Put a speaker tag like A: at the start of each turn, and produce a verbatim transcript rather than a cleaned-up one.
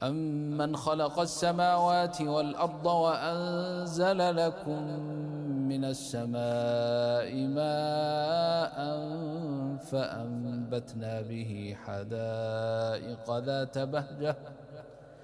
A: أمن خلق السماوات والأرض وأنزل لكم من السماء ماء فأنبتنا به حدائق ذات بهجة